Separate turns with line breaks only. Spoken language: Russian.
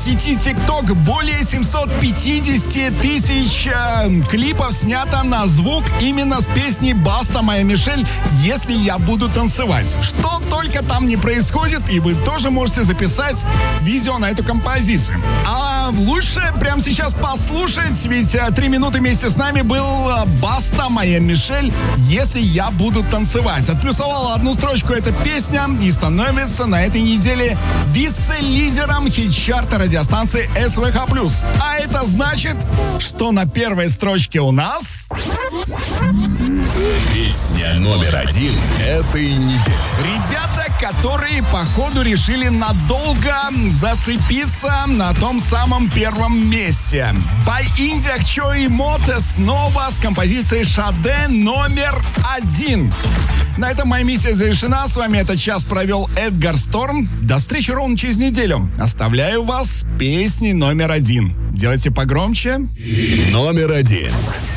сети TikTok более 750 тысяч клипов снято на звук именно с песней «Баста, моя Мишель, если я буду танцевать». Что только там не происходит, и вы тоже можете записать видео на эту композицию. А лучше прямо сейчас послушать, ведь 3 минуты вместе с нами был «Баста, моя Мишель, если я буду танцевать». Отплюсовала одну строчку эта песня и становится на этой неделе вице-лидером хит-чарта радиостанции СВХ+. А это значит, что на первой строчке у нас...
Песня номер 1 этой недели.
Ребята, которые, походу, решили надолго зацепиться на том самом первом месте. By Indiak Cho и Mote снова с композицией «Шаде» номер 1. На этом моя миссия завершена. С вами этот час провел Эдгар Сторм. До встречи ровно через неделю. Оставляю вас с песней номер 1. Делайте погромче.
Номер 1.